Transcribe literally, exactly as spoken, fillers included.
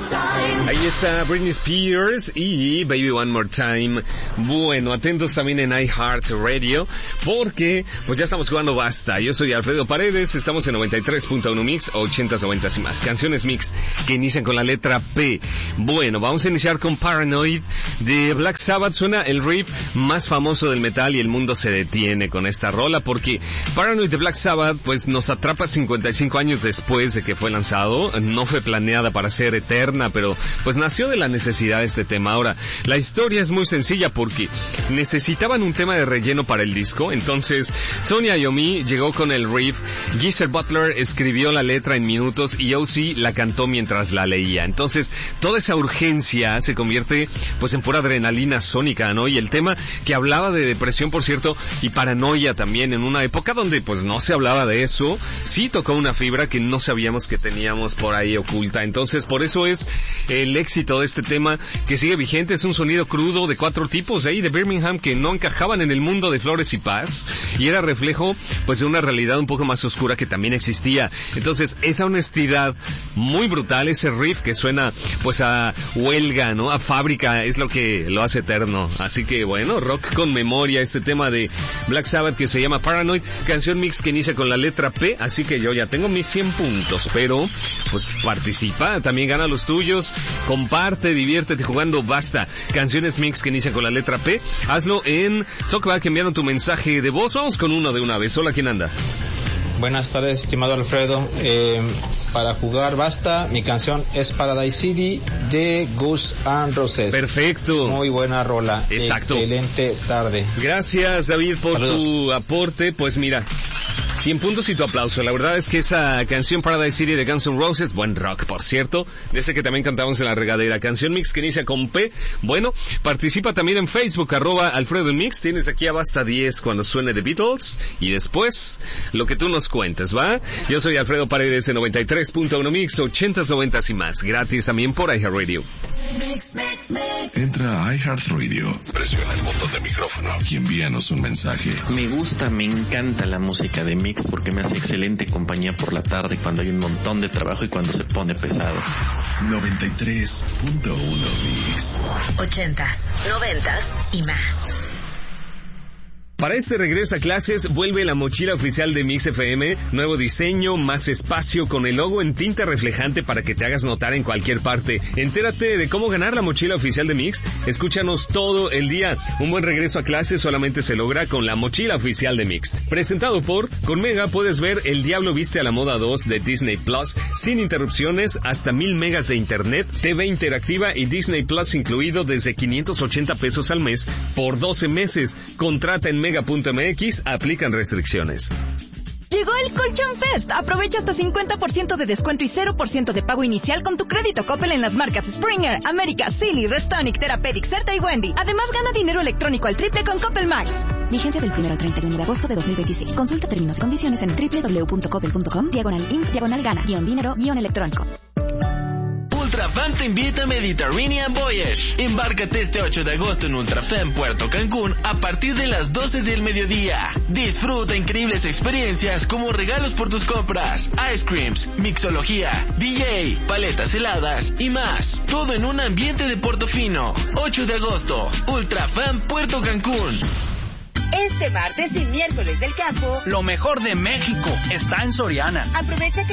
Ahí está Britney Spears y Baby One More Time. Bueno, atentos también en iHeartRadio, porque pues ya estamos jugando Basta. Yo soy Alfredo Paredes, estamos en noventa y tres punto uno Mix, ochentas, noventas y más. Canciones mix que inician con la letra P. Bueno, vamos a iniciar con Paranoid de Black Sabbath. Suena el riff más famoso del metal y el mundo se detiene con esta rola, porque Paranoid de Black Sabbath pues nos atrapa cincuenta y cinco años después de que fue lanzado. No fue planeada para ser eterna, pero pues nació de la necesidad de este tema. Ahora, la historia es muy sencilla porque necesitaban un tema de relleno para el disco. Entonces Tony Iommi llegó con el riff, Geezer Butler escribió la letra en minutos y O C la cantó mientras la leía. Entonces toda esa urgencia se convierte pues en pura adrenalina sónica, ¿no? Y el tema que hablaba de depresión, por cierto, y paranoia también, en una época donde pues no se hablaba de eso, sí tocó una fibra que no sabíamos que teníamos por ahí oculta. Entonces por eso es el éxito de este tema que sigue vigente. Es un sonido crudo de cuatro tipos ahí de Birmingham que no encajaban en el mundo de Flores y Paz, y era reflejo pues de una realidad un poco más oscura que también existía. Entonces esa honestidad muy brutal, ese riff que suena pues a huelga, ¿no? A fábrica, es lo que lo hace eterno. Así que bueno, rock con memoria, este tema de Black Sabbath que se llama Paranoid, canción mix que inicia con la letra P. Así que yo ya tengo mis cien puntos, pero pues participa, también gana los tuyos, comparte, diviértete jugando Basta. Canciones mix que inicia con la letra P, hazlo en Talkback enviando tu mensaje de voz. Vamos con uno de una vez. Hola, ¿quién anda? Buenas tardes, estimado Alfredo. Eh, para jugar Basta, mi canción es Paradise City de Guns N' Roses. Perfecto. Muy buena rola. Exacto. Excelente tarde. Gracias, David, por Saludos. tu aporte. Pues mira, cien puntos y tu aplauso. La verdad es que esa canción Paradise City de Guns N' Roses, buen rock, por cierto, de ese que también cantamos en la regadera. Canción mix que inicia con P. Bueno, participa también en Facebook, arroba Alfredo Mix. Tienes aquí a Basta diez cuando suene The Beatles. Y después, lo que tú nos cuentes, ¿va? Yo soy Alfredo Paredes en noventa y tres punto uno Mix, ochentas, noventas y más. Gratis también por iHeartRadio. Entra a iHeartRadio, presiona el botón de micrófono y envíanos un mensaje. Me gusta, me encanta la música de Mix porque me hace excelente compañía por la tarde cuando hay un montón de trabajo y cuando se pone pesado. noventa y tres punto uno Mix. Ochentas, noventas y más. Para este regreso a clases, vuelve la mochila oficial de Mix F M, nuevo diseño, más espacio, con el logo en tinta reflejante para que te hagas notar en cualquier parte. Entérate de cómo ganar la mochila oficial de Mix, escúchanos todo el día. Un buen regreso a clases solamente se logra con la mochila oficial de Mix. Presentado por, con Mega puedes ver El Diablo Viste a la Moda dos de Disney Plus, sin interrupciones, hasta mil megas de internet, T V interactiva y Disney Plus incluido desde quinientos ochenta pesos al mes por doce meses. Contrata en mega punto m x, aplican restricciones. Llegó el Colchón Fest. Aprovecha hasta cincuenta por ciento de descuento y cero por ciento de pago inicial con tu crédito Coppel en las marcas Springer, América, Silly, Restonic, Therapeutic, Certa y Wendy. Además, gana dinero electrónico al triple con Coppel Max. Vigencia del primero al treinta y uno de agosto de dos mil veintiséis. Consulta términos y condiciones en doble u doble u doble u punto coppel punto com, diagonal inf, diagonal gana, guión dinero, guión electrónico. Ultrafan te invita a Mediterranean Voyage. Embárcate este ocho de agosto en Ultrafan Puerto Cancún a partir de las doce del mediodía. Disfruta increíbles experiencias como regalos por tus compras, ice creams, mixología, D J, paletas heladas y más. Todo en un ambiente de Portofino. ocho de agosto, Ultrafan Puerto Cancún. Este martes y miércoles del campo, lo mejor de México está en Soriana. Aprovecha que